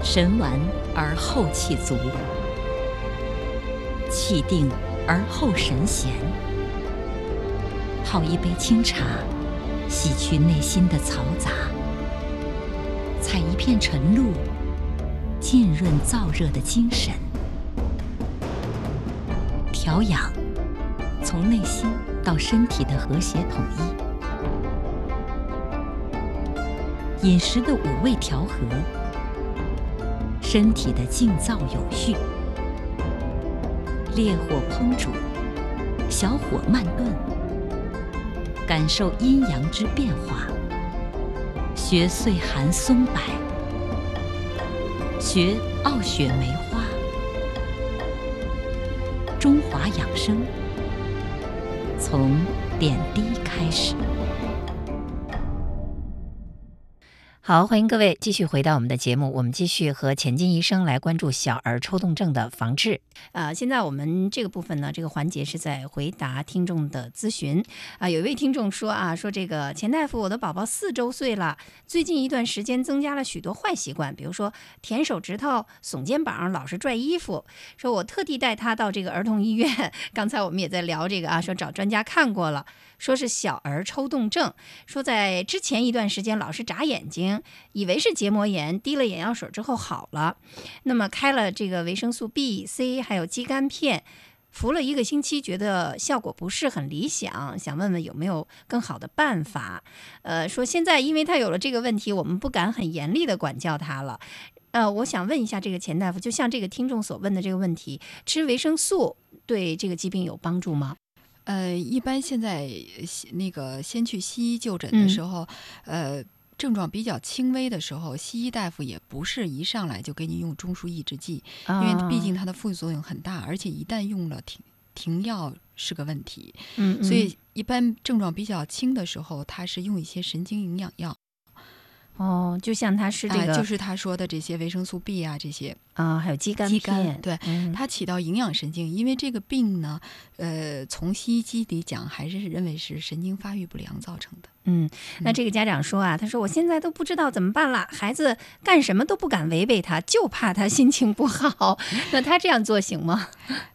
神完而后气足，气定而后神闲。泡一杯清茶，洗去内心的嘈杂；采一片晨露，浸润燥热的精神。调养，从内心到身体的和谐统一；饮食的五味调和，身体的静躁有序。烈火烹煮，小火慢炖，感受阴阳之变化。学岁寒松柏，学傲雪梅花。中华养生，从点滴开始。好，欢迎各位继续回到我们的节目，我们继续和钱金医生来关注小儿抽动症的防治。现在我们这个部分呢，这个环节是在回答听众的咨询。有一位听众说说这个钱大夫，我的宝宝4周岁了，最近一段时间增加了许多坏习惯，比如说舔手指头、耸肩膀、老是拽衣服。说我特地带他到这个儿童医院，刚才我们也在聊这个说找专家看过了，说是小儿抽动症，说在之前一段时间老是眨眼睛，以为是结膜炎，滴了眼药水之后好了，那么开了这个维生素 B、C 还有肌酐片，服了1个星期，觉得效果不是很理想，想问问有没有更好的办法。说现在因为他有了这个问题，我们不敢很严厉的管教他了。我想问一下这个钱大夫，就像这个听众所问的这个问题，吃维生素对这个疾病有帮助吗？ 一般现在那个先去西医就诊的时候，症状比较轻微的时候，西医大夫也不是一上来就给你用中枢抑制剂，因为毕竟它的副作用很大，而且一旦用了停药是个问题。所以一般症状比较轻的时候，他是用一些神经营养药。 就像他是这个， 就是他说的这些维生素 B 啊，这些还有肌酐片， 对，它起到营养神经。因为这个病呢，从西医机理讲，还是认为是神经发育不良造成的。 那这个家长说他说我现在都不知道怎么办了，孩子干什么都不敢违背他，就怕他心情不好。那他这样做行吗？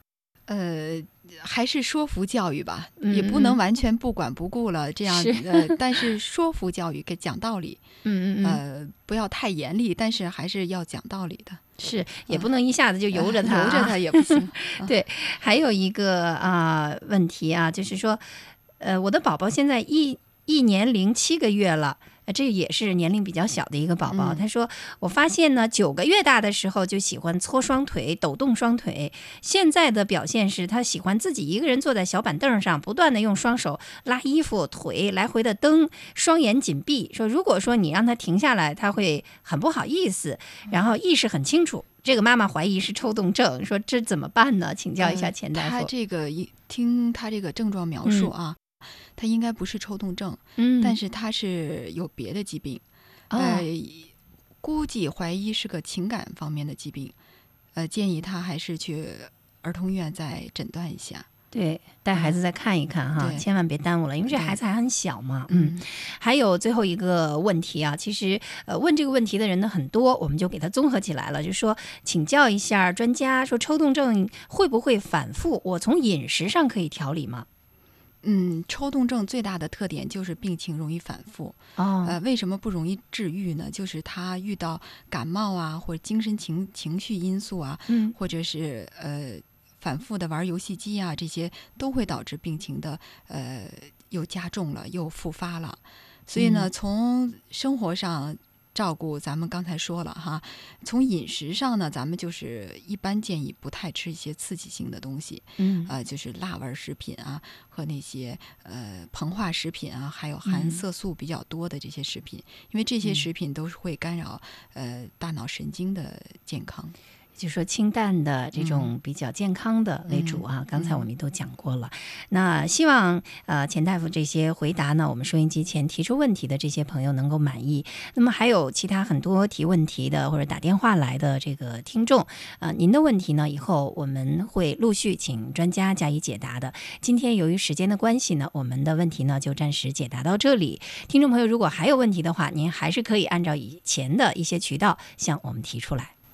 还是说服教育吧，也不能完全不管不顾了这样。但是说服教育，给讲道理。不要太严厉，但是还是要讲道理的。 是，也不能一下子就由着他， 由着他也不行。 对，还有一个问题就是说，我的宝宝现在一年零7个月了。这也是年龄比较小的一个宝宝。他说我发现呢9个月大的时候就喜欢搓双腿、抖动双腿，现在的表现是他喜欢自己一个人坐在小板凳上，不断的用双手拉衣服、腿来回的蹬，双眼紧闭。说如果说你让他停下来，他会很不好意思，然后意识很清楚。这个妈妈怀疑是抽动症，说这怎么办呢？请教一下钱大夫。 他这个听他这个症状描述他应该不是抽动症，但是他是有别的疾病，估计怀疑是个情感方面的疾病，建议他还是去儿童医院再诊断一下。 对，带孩子再看一看哈，千万别耽误了，因为这孩子还很小嘛。还有最后一个问题其实问这个问题的人呢很多，我们就给他综合起来了，就说请教一下专家，说抽动症会不会反复？我从饮食上可以调理吗？ 抽动症最大的特点就是病情容易反复。为什么不容易治愈呢？就是他遇到感冒或者精神情绪因素或者是反复的玩游戏机这些都会导致病情的又加重了，又复发了。所以呢，从生活上照顾，咱们刚才说了从饮食上呢，咱们就是一般建议不太吃一些刺激性的东西，就是辣味食品和那些膨化食品还有含色素比较多的这些食品，因为这些食品都是会干扰大脑神经的健康。 就是说清淡的这种比较健康的为主刚才我们都讲过了。那希望钱大夫这些回答呢，我们收音机前提出问题的这些朋友能够满意。那么还有其他很多提问题的或者打电话来的这个听众，您的问题呢，以后我们会陆续请专家加以解答的。今天由于时间的关系呢，我们的问题呢就暂时解答到这里。听众朋友如果还有问题的话，您还是可以按照以前的一些渠道向我们提出来。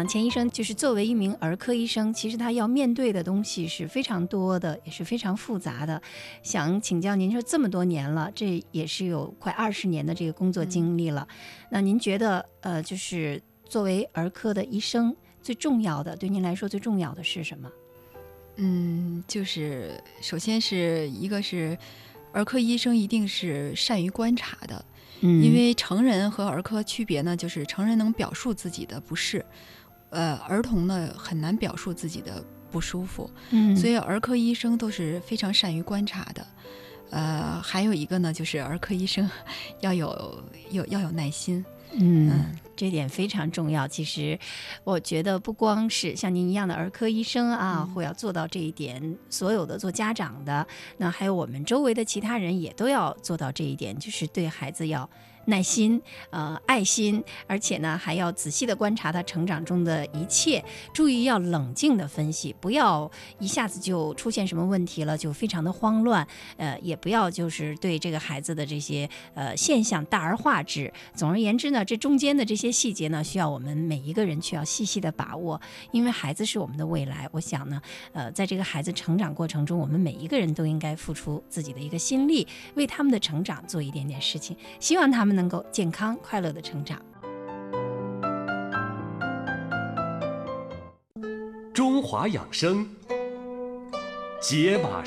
钱医生就是作为一名儿科医生，其实他要面对的东西是非常多的，也是非常复杂的。想请教您，说这么多年了，这也是有快20年的这个工作经历了，那您觉得就是作为儿科的医生，最重要的，对您来说最重要的是什么？ 就是首先是一个是儿科医生一定是善于观察的，因为成人和儿科区别呢，就是成人能表述自己的不适，儿童呢很难表述自己的不舒服，所以儿科医生都是非常善于观察的。还有一个呢，就是儿科医生要有耐心。 这点非常重要。其实我觉得不光是像您一样的儿科医生啊，会要做到这一点，所有的做家长的，那还有我们周围的其他人也都要做到这一点，就是对孩子要耐心爱心，而且呢还要仔细的观察他成长中的一切，注意要冷静的分析，不要一下子就出现什么问题了就非常的慌乱，也不要就是对这个孩子的这些现象大而化之。总而言之呢，这中间的这些细节呢，需要我们每一个人去要细细的把握，因为孩子是我们的未来。我想呢在这个孩子成长过程中，我们每一个人都应该付出自己的一个心力，为他们的成长做一点点事情，希望他们能够健康快乐的成长。 中华养生解码